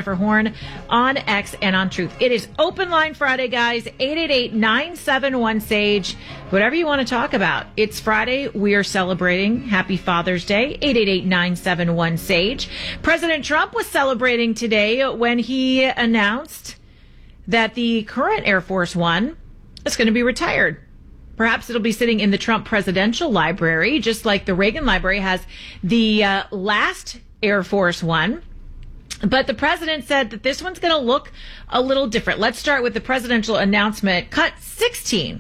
Jennifer Horn on X and on Truth. It is Open Line Friday, guys. 888-971-SAGE. Whatever you want to talk about. It's Friday. We are celebrating. Happy Father's Day. 888-971-SAGE. President Trump was celebrating today when he announced that the current Air Force One is going to be retired. Perhaps it'll be sitting in the Trump Presidential Library, just like the Reagan Library has the last Air Force One. But the president said that this one's going to look a little different. Let's start with the presidential announcement, cut 16.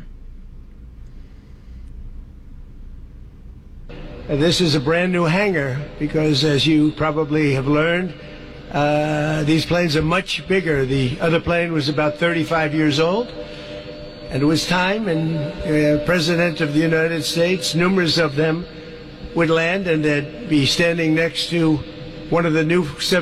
This is a brand new hangar because, as you probably have learned, these planes are much bigger. The other plane was about 35 years old. And it was time, and the President of the United States, numerous of them, would land, and they'd be standing next to one of the new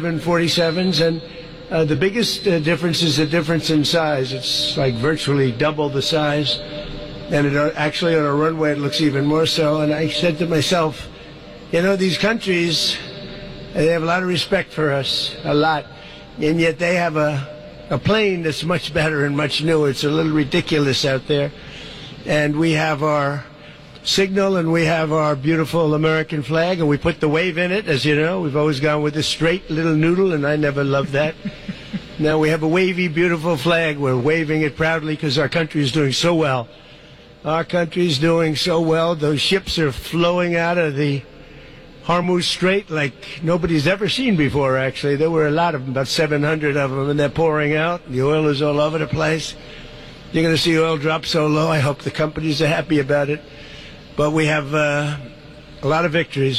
747s. And the biggest difference is the difference in size. It's like virtually double the size. And actually on a runway, it looks even more so. And I said to myself, you know, these countries, they have a lot of respect for us, a lot. And yet they have a plane that's much better and much newer. It's a little ridiculous out there. And we have our signal, and we have our beautiful American flag, and we put the wave in it, as you know. We've always gone with this straight little noodle, and I never loved that. Now we have a wavy, beautiful flag. We're waving it proudly because our country is doing so well. Our country is doing so well. Those ships are flowing out of the Hormuz Strait like nobody's ever seen before, actually. There were a lot of them, about 700 of them, and they're pouring out. The oil is all over the place. You're going to see oil drop so low. I hope the companies are happy about it. But we have a lot of victories.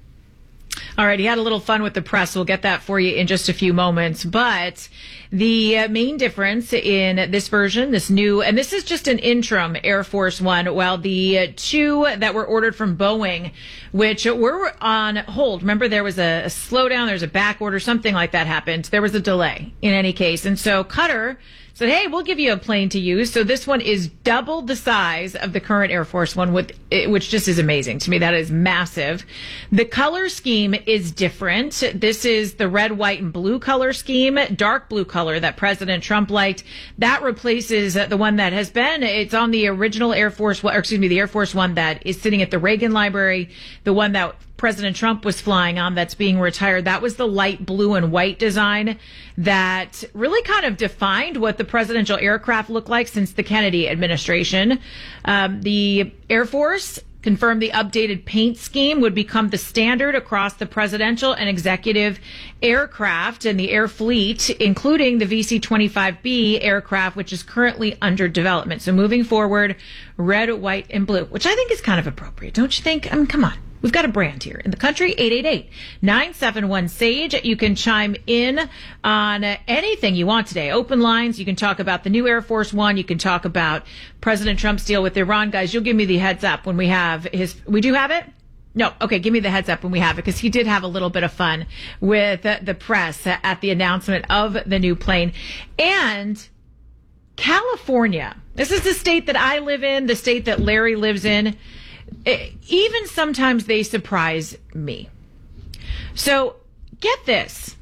All right, he had a little fun with the press. We'll get that for you in just a few moments. But the main difference in this version, this new, and this is just an interim Air Force One, while the two that were ordered from Boeing, which were on hold. Remember, there was a slowdown, there's a back order, something like that happened. There was a delay in any case. And so Qatar said, hey, we'll give you a plane to use. So this one is double the size of the current Air Force One, which just is amazing. To me, that is massive. The color scheme is different. This is the red, white, and blue color scheme, dark blue color that President Trump liked. That replaces the one that has been. It's on the original Air Force One, the Air Force One that is sitting at the Reagan Library, the one that President Trump was flying on that's being retired. That was the light blue and white design that really kind of defined what the presidential aircraft looked like since the Kennedy administration. The Air Force confirmed the updated paint scheme would become the standard across the presidential and executive aircraft and the air fleet, including the VC-25B aircraft, which is currently under development. So moving forward, red, white, and blue, which I think is kind of appropriate, don't you think? I mean, come on. We've got a brand here in the country, 888-971-SAGE. You can chime in on anything you want today. Open lines. You can talk about the new Air Force One. You can talk about President Trump's deal with Iran. Guys, you'll give me the heads up when we have we do have it? No. Okay, give me the heads up when we have it, because he did have a little bit of fun with the press at the announcement of the new plane. And California, this is the state that I live in, the state that Larry lives in. Even sometimes they surprise me. So get this.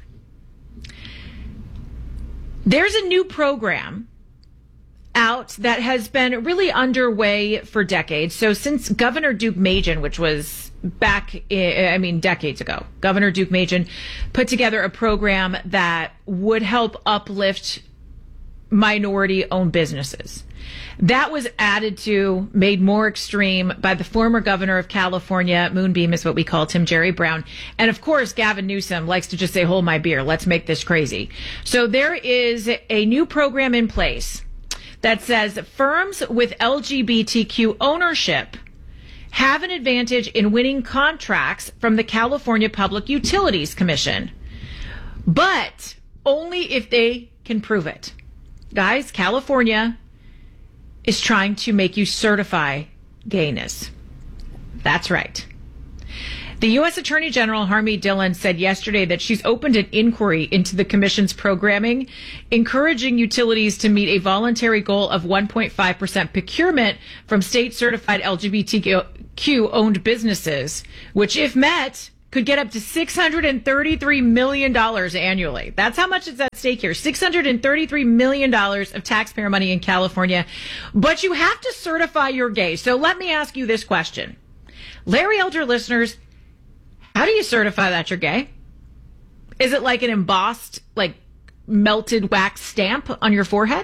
There's a new program out that has been really underway for decades. So since Governor Duke Majan, which was decades ago, Governor Duke Majan put together a program that would help uplift minority-owned businesses. That was added to, made more extreme by the former governor of California, Moonbeam is what we called him, Jerry Brown. And of course, Gavin Newsom likes to just say, hold my beer, let's make this crazy. So there is a new program in place that says firms with LGBTQ ownership have an advantage in winning contracts from the California Public Utilities Commission, but only if they can prove it. Guys, California is trying to make you certify gayness. That's right. The U.S. Attorney General Harmeet Dillon said yesterday that she's opened an inquiry into the commission's programming, encouraging utilities to meet a voluntary goal of 1.5% procurement from state-certified LGBTQ-owned businesses, which, if met, could get up to $633 million annually. That's how much is at stake here. $633 million of taxpayer money in California. But you have to certify you're gay. So let me ask you this question. Larry Elder listeners, how do you certify that you're gay? Is it like an embossed, like melted wax stamp on your forehead?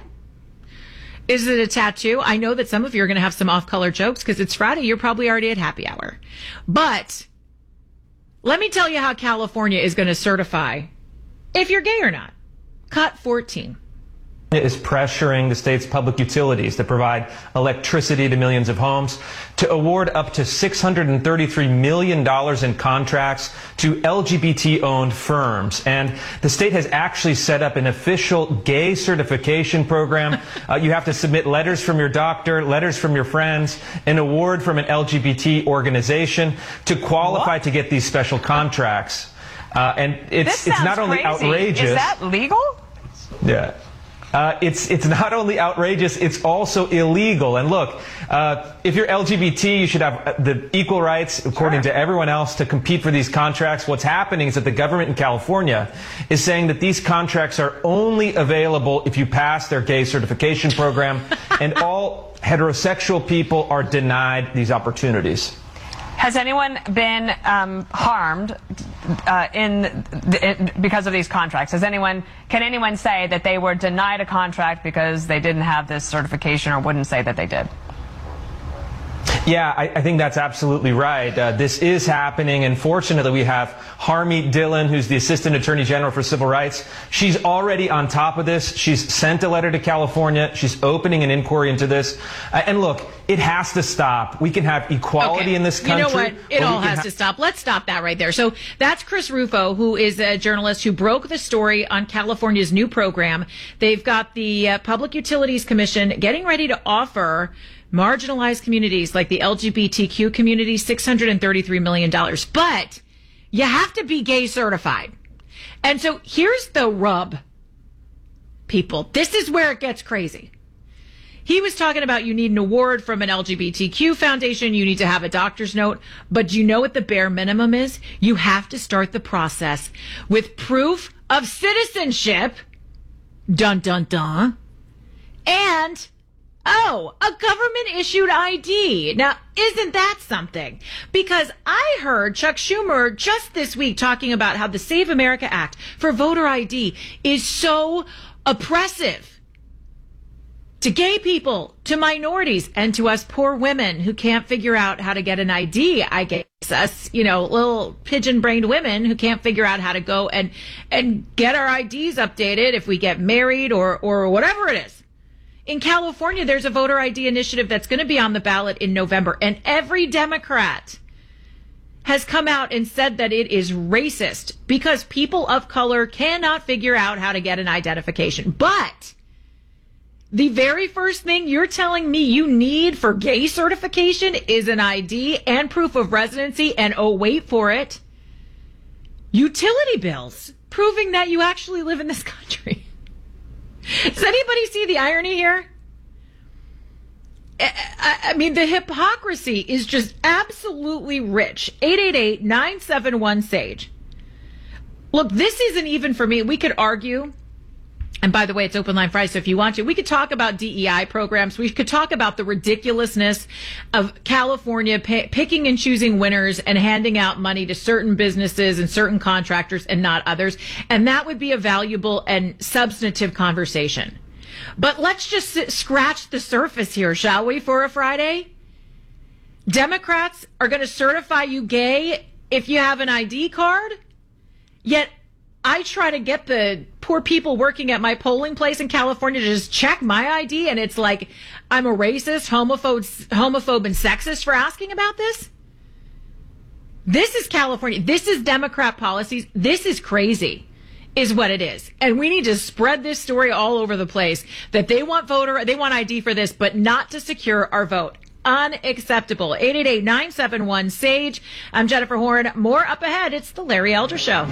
Is it a tattoo? I know that some of you are going to have some off-color jokes because it's Friday. You're probably already at happy hour. But let me tell you how California is going to certify if you're gay or not. Cut 14. Is pressuring the state's public utilities that provide electricity to millions of homes to award up to $633 million in contracts to LGBT-owned firms. And the state has actually set up an official gay certification program. You have to submit letters from your doctor, letters from your friends, an award from an LGBT organization to qualify to get these special contracts. And it's not only crazy. outrageous. Is that legal? Yeah. It's not only outrageous, it's also illegal. And look, if you're LGBT, you should have the equal rights, according to everyone else, to compete for these contracts. What's happening is that the government in California is saying that these contracts are only available if you pass their gay certification program, and all heterosexual people are denied these opportunities. Has anyone been harmed because of these contracts? Can anyone say that they were denied a contract because they didn't have this certification, or wouldn't say that they did? Yeah, I think that's absolutely right. This is happening, and fortunately we have Harmeet Dillon, who's the Assistant Attorney General for Civil Rights. She's already on top of this. She's sent a letter to California. She's opening an inquiry into this. And look, it has to stop. We can have equality in this country. You know what? It all has to stop. Let's stop that right there. So that's Chris Rufo, who is a journalist who broke the story on California's new program. They've got the Public Utilities Commission getting ready to offer marginalized communities like the LGBTQ community $633 million. But you have to be gay certified. And so here's the rub, people. This is where it gets crazy. He was talking about you need an award from an LGBTQ foundation. You need to have a doctor's note. But do you know what the bare minimum is? You have to start the process with proof of citizenship. Dun, dun, dun. And a government-issued ID. Now, isn't that something? Because I heard Chuck Schumer just this week talking about how the Save America Act for voter ID is so oppressive to gay people, to minorities, and to us poor women who can't figure out how to get an ID, I guess. Us, little pigeon-brained women who can't figure out how to go and get our IDs updated if we get married or whatever it is. In California, there's a voter ID initiative that's going to be on the ballot in November, and every Democrat has come out and said that it is racist because people of color cannot figure out how to get an identification. But the very first thing you're telling me you need for gay certification is an ID and proof of residency, and oh, wait for it, utility bills proving that you actually live in this country. Does anybody see the irony here? I mean, the hypocrisy is just absolutely rich. 888-971-SAGE. Look, this isn't even for me. We could argue, and by the way, it's Open Line Friday, so if you want to, we could talk about DEI programs. We could talk about the ridiculousness of California picking and choosing winners and handing out money to certain businesses and certain contractors and not others. And that would be a valuable and substantive conversation. But let's just scratch the surface here, shall we, for a Friday? Democrats are going to certify you gay if you have an ID card, yet I try to get the poor people working at my polling place in California to just check my ID, and it's like I'm a racist, homophobe, and sexist for asking about this. This is California. This is Democrat policies. This is crazy, is what it is. And we need to spread this story all over the place that they want ID for this, but not to secure our vote. Unacceptable. 888-971-SAGE. I'm Jennifer Horn. More up ahead. It's the Larry Elder Show.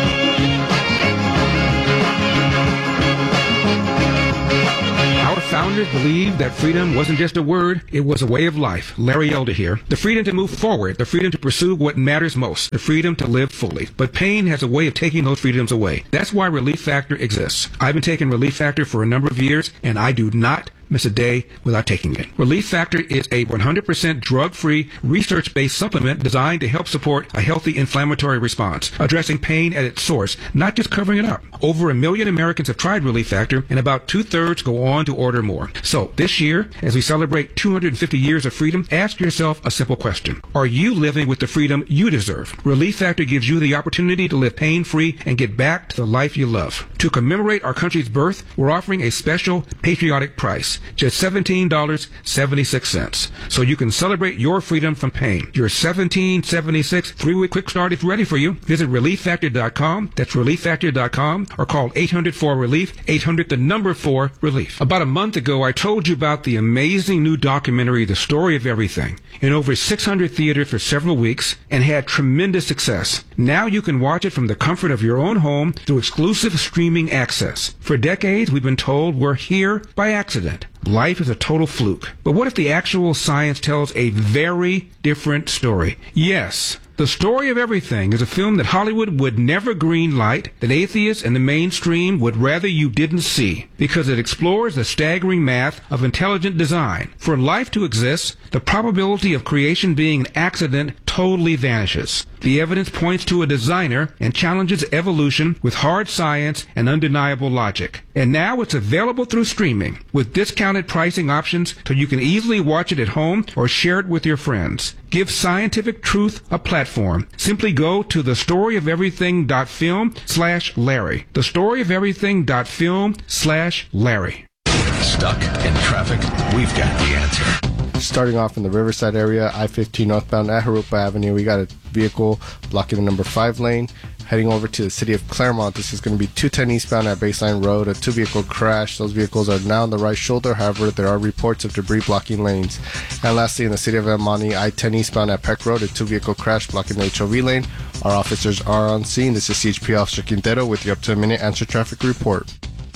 Our founder founders believed that freedom wasn't just a word, it was a way of life. Larry Elder here. The freedom to move forward, the freedom to pursue what matters most, the freedom to live fully. But pain has a way of taking those freedoms away. That's why Relief Factor exists. I've been taking Relief Factor for a number of years, and I do not miss a day without taking it. Relief Factor is a 100% drug-free, research-based supplement designed to help support a healthy inflammatory response, addressing pain at its source, not just covering it up. Over 1 million Americans have tried Relief Factor, and about 2/3 go on to order more. So this year, as we celebrate 250 years of freedom, ask yourself a simple question. Are you living with the freedom you deserve? Relief Factor gives you the opportunity to live pain-free and get back to the life you love. To commemorate our country's birth, we're offering a special patriotic price. Just $17.76. So you can celebrate your freedom from pain. Your $17.76 3-week quick start is ready for you. Visit ReliefFactor.com. That's ReliefFactor.com, or call 800-4-RELIEF, 800-4-RELIEF. About a month ago, I told you about the amazing new documentary, The Story of Everything, in over 600 theaters for several weeks and had tremendous success. Now you can watch it from the comfort of your own home through exclusive streaming access. For decades, we've been told we're here by accident. Life is a total fluke. But what if the actual science tells a very different story? Yes. The Story of Everything is a film that Hollywood would never green light, that atheists and the mainstream would rather you didn't see, because it explores the staggering math of intelligent design. For life to exist, the probability of creation being an accident totally vanishes. The evidence points to a designer and challenges evolution with hard science and undeniable logic. And now it's available through streaming, with discounted pricing options so you can easily watch it at home or share it with your friends. Give scientific truth a platform. Simply go to thestoryoferything.film/Larry. Thestoryoferything.film/Larry. Stuck in traffic? We've got the answer. Starting off in the Riverside area, I-15 northbound at Harupa Avenue, we got a vehicle blocking the number 5 lane. Heading over to the city of Claremont, this is going to be 210 eastbound at Baseline Road, a 2-vehicle crash. Those vehicles are now on the right shoulder. However, there are reports of debris blocking lanes. And lastly, in the city of El Monte, I-10 eastbound at Peck Road, a 2-vehicle crash blocking the HOV lane. Our officers are on scene. This is CHP Officer Quintero with your up-to-the-minute answer traffic report.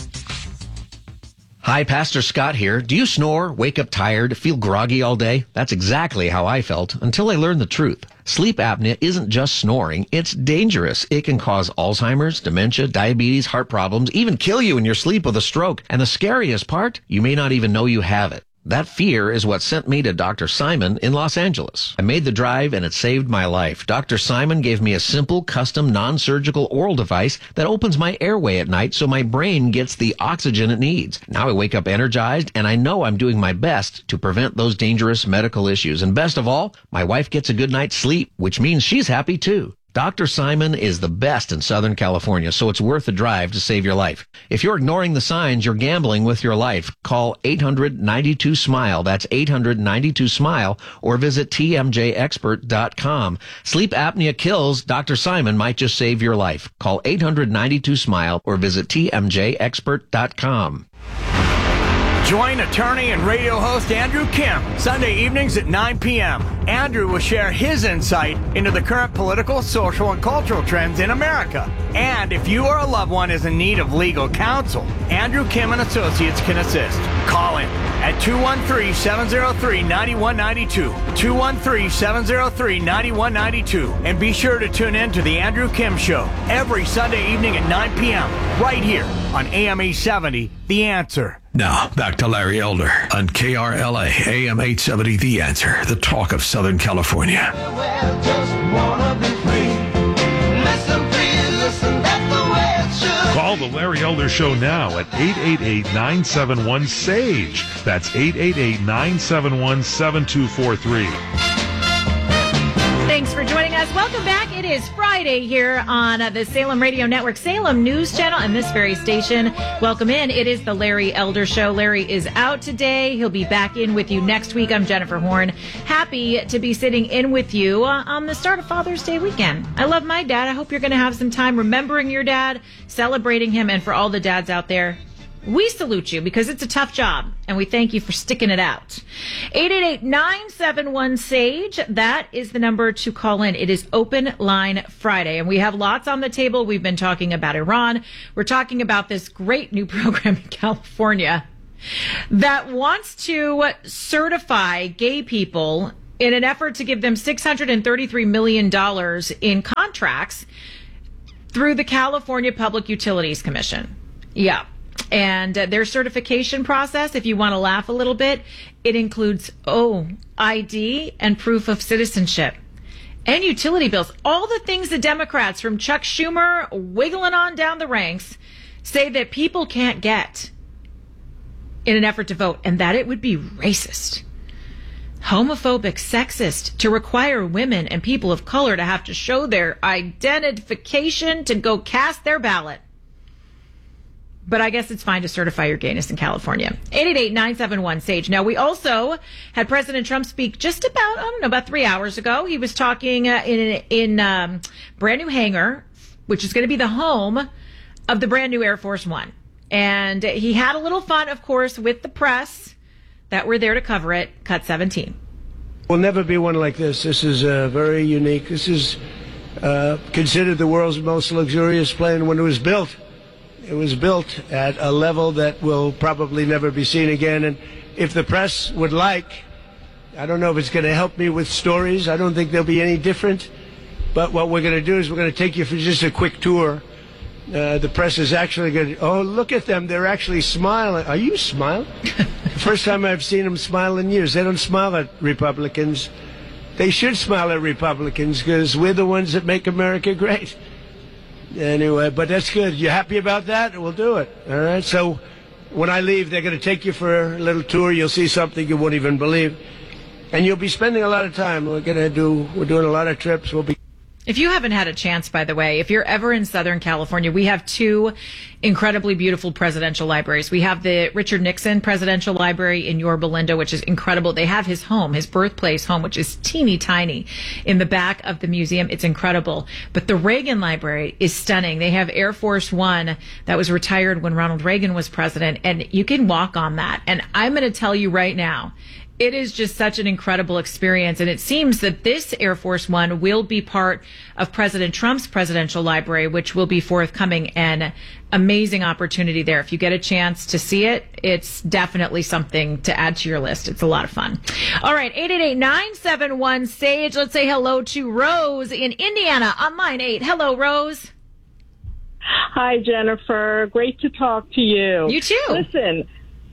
Hi, Pastor Scott here. Do you snore, wake up tired, feel groggy all day? That's exactly how I felt until I learned the truth. Sleep apnea isn't just snoring, it's dangerous. It can cause Alzheimer's, dementia, diabetes, heart problems, even kill you in your sleep with a stroke. And the scariest part, you may not even know you have it. That fear is what sent me to Dr. Simon in Los Angeles. I made the drive and it saved my life. Dr. Simon gave me a simple, custom, non-surgical oral device that opens my airway at night so my brain gets the oxygen it needs. Now I wake up energized and I know I'm doing my best to prevent those dangerous medical issues. And best of all, my wife gets a good night's sleep, which means she's happy too. Dr. Simon is the best in Southern California, so it's worth the drive to save your life. If you're ignoring the signs, you're gambling with your life. Call 800-92-SMILE. That's 800-92-SMILE, or visit tmjexpert.com. Sleep apnea kills. Dr. Simon might just save your life. Call 800-92-SMILE or visit tmjexpert.com. Join attorney and radio host Andrew Kim Sunday evenings at 9 p.m. Andrew will share his insight into the current political, social, and cultural trends in America. And if you or a loved one is in need of legal counsel, Andrew Kim and Associates can assist. Call him at 213-703-9192, 213-703-9192, and be sure to tune in to the Andrew Kim Show every Sunday evening at 9 p.m. right here on AM 870, The Answer. Now, back to Larry Elder on KRLA, AM 870, The Answer, the talk of Southern California. Call the Larry Elder Show now at 888-971-SAGE. That's 888-971-7243. Thanks for joining us. Welcome back. It is Friday here on the Salem Radio Network, Salem News Channel, and this very station. Welcome in. It is the Larry Elder Show. Larry is out today. He'll be back in with you next week. I'm Jennifer Horn. Happy to be sitting in with you on the start of Father's Day weekend. I love my dad. I hope you're going to have some time remembering your dad, celebrating him, and for all the dads out there, we salute you because it's a tough job, and we thank you for sticking it out. 888-971-SAGE. That is the number to call in. It is Open Line Friday, and we have lots on the table. We've been talking about Iran. We're talking about this great new program in California. that wants to certify gay people in an effort to give them $633 million in contracts through the California Public Utilities Commission. Yeah. And their certification process, if you want to laugh a little bit, it includes ID and proof of citizenship and utility bills. All the things the Democrats, from Chuck Schumer wiggling on down the ranks, say that people can't get in an effort to vote, and that it would be racist, homophobic, sexist to require women and people of color to have to show their identification to go cast their ballot. But I guess it's fine to certify your gayness in California. 888-971-SAGE. Now, we also had President Trump speak just about 3 hours ago. He was talking in brand new hangar, which is going to be the home of the brand new Air Force One. And he had a little fun, of course, with the press that were there to cover it. Cut 17. Will never be one like this. This is very unique. This is considered the world's most luxurious plane when it was built. It was built at a level that will probably never be seen again. And if the press would like, I don't know if it's going to help me with stories. I don't think they'll be any different. But what we're going to do is we're going to take you for just a quick tour. The press is actually going to, oh, look at them. They're actually smiling. Are you smiling? The first time I've seen them smile in years. They don't smile at Republicans. They should smile at Republicans because we're the ones that make America great. Anyway, but that's good. You happy about that? We'll do it. All right. So when I leave, they're going to take you for a little tour. You'll see something you won't even believe. And you'll be spending a lot of time. We're doing a lot of trips. If you haven't had a chance, by the way, if you're ever in Southern California, we have two incredibly beautiful presidential libraries. We have the Richard Nixon Presidential Library in Yorba Linda, which is incredible. They have his home, his birthplace home, which is teeny tiny in the back of the museum. It's incredible. But the Reagan Library is stunning. They have Air Force One that was retired when Ronald Reagan was president, and you can walk on that. And I'm going to tell you right now, it is just such an incredible experience. And it seems that this Air Force One will be part of President Trump's presidential library, which will be forthcoming. An amazing opportunity there. If you get a chance to see it, it's definitely something to add to your list. It's a lot of fun. All right, 888-971-SAGE. Let's say hello to Rose in Indiana on line 8. Hello, Rose. Hi, Jennifer. Great to talk to you. You too. Listen.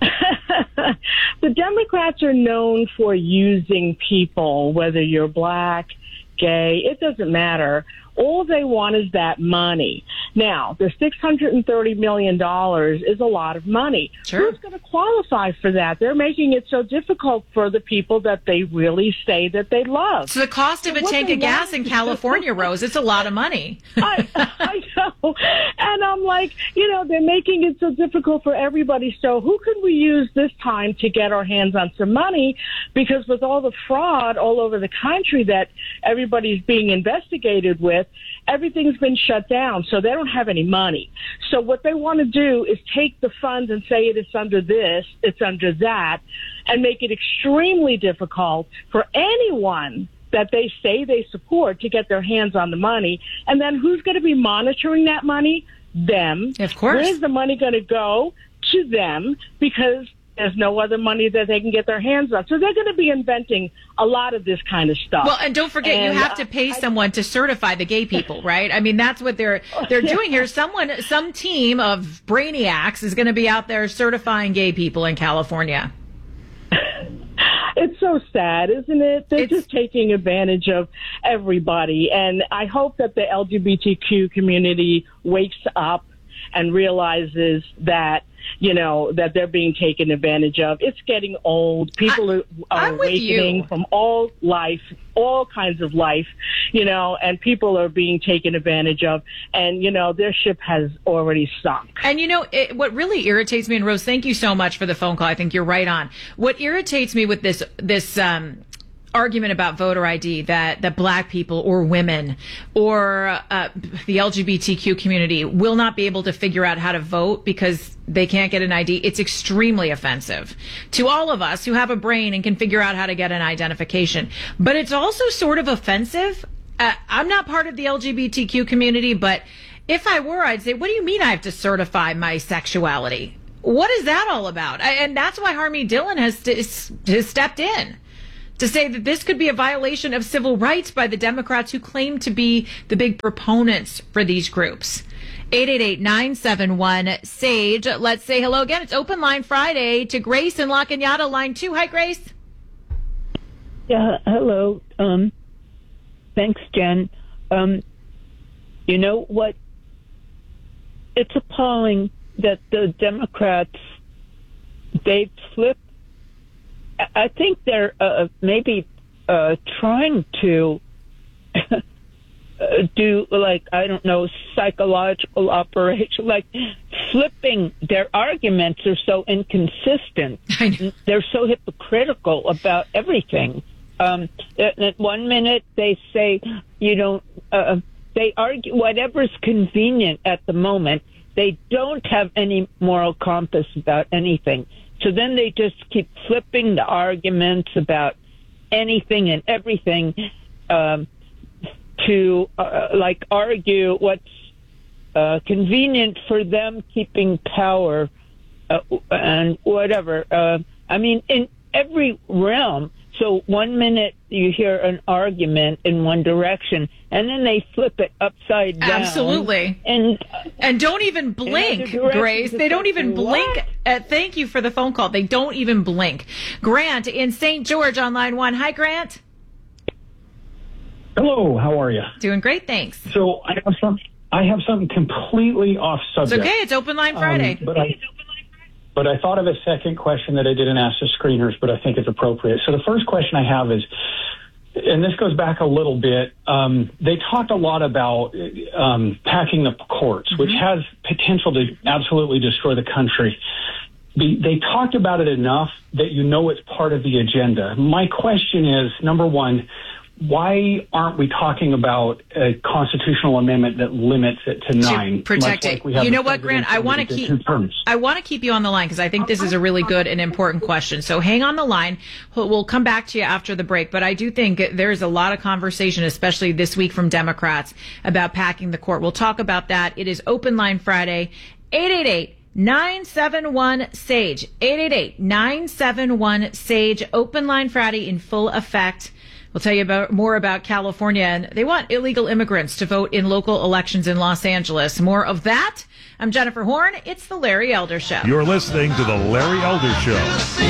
The Democrats are known for using people, whether you're black, gay, it doesn't matter. All they want is that money. Now, the $630 million is a lot of money. Sure. Who's going to qualify for that? They're making it so difficult for the people that they really say that they love. So the cost of a tank of gas in California, Rose, it's a lot of money. I know. And I'm like, they're making it so difficult for everybody. So who could we use this time to get our hands on some money? Because with all the fraud all over the country that everybody's being investigated with, everything's been shut down, so they don't have any money. So what they want to do is take the funds and say it's under this, it's under that, and make it extremely difficult for anyone that they say they support to get their hands on the money. And then who's going to be monitoring that money? Them. Of course. Where's the money going to go? To them, because there's no other money that they can get their hands on. So they're going to be inventing a lot of this kind of stuff. Well, and don't forget, you have to pay someone to certify the gay people, right? I mean, that's what they're doing here. Some team of brainiacs is going to be out there certifying gay people in California. It's so sad, isn't it? They're just taking advantage of everybody. And I hope that the LGBTQ community wakes up and realizes that, that they're being taken advantage of. It's getting old. People are awakening from all kinds of life, and people are being taken advantage of. And, their ship has already sunk. And, what really irritates me, and Rose, thank you so much for the phone call. I think you're right on. What irritates me with this argument about voter ID that black people or women or the LGBTQ community will not be able to figure out how to vote because they can't get an ID. It's extremely offensive to all of us who have a brain and can figure out how to get an identification. But it's also sort of offensive. I'm not part of the LGBTQ community, but if I were, I'd say, what do you mean I have to certify my sexuality? What is that all about? And that's why Harmeet Dillon has stepped in to say that this could be a violation of civil rights by the Democrats who claim to be the big proponents for these groups. 888-971-SAGE. Let's say hello again. It's Open Line Friday to Grace in La Cañada, line 2. Hi, Grace. Yeah, hello. Thanks, Jen. You know what? It's appalling that the Democrats, they flip. I think they're maybe trying to do, like, I don't know, psychological operation, like flipping. Their arguments are so inconsistent. They're so hypocritical about everything. At 1 minute they say you don't, they argue whatever's convenient at the moment. They don't have any moral compass about anything. So then they just keep flipping the arguments about anything and everything to like argue what's convenient for them, keeping power and whatever. I mean, in every realm. So 1 minute you hear an argument in one direction, and then they flip it upside down. Absolutely. And don't even blink, Grace. They don't even blink. Thank you for the phone call. They don't even blink. Grant in St. George on line 1. Hi, Grant. Hello, how are you? Doing great, thanks. So I have something completely off subject. It's okay. It's Open Line Friday. But I thought of a second question that I didn't ask the screeners, but I think it's appropriate. So the first question I have is, and this goes back a little bit, they talked a lot about packing the courts, which has potential to absolutely destroy the country. They talked about it enough that you know it's part of the agenda. My question is, number one, why aren't we talking about a constitutional amendment that limits it to 9? To protect it. You know what, Grant? I want to keep you on the line because I think this is a really good and important question. So hang on the line. We'll come back to you after the break. But I do think there's a lot of conversation, especially this week from Democrats, about packing the court. We'll talk about that. It is Open Line Friday. 888-971-SAGE. 888-971-SAGE. Open Line Friday in full effect. We'll tell you more about California, and they want illegal immigrants to vote in local elections in Los Angeles. More of that. I'm Jennifer Horn. It's the Larry Elder Show. You're listening to the Larry Elder Show.